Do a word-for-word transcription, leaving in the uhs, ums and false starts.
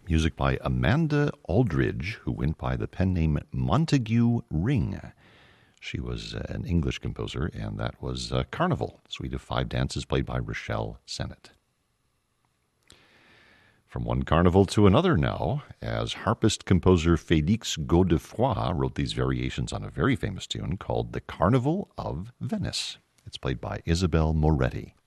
Music by Amanda Aldridge, who went by the pen name Montague Ring. She was uh, an English composer, and that was uh, Carnival, suite of five dances played by Rochelle Sennett. From one carnival to another now, as harpist-composer Félix Godefroy wrote these variations on a very famous tune called The Carnival of Venice. It's played by Isabel Moretti.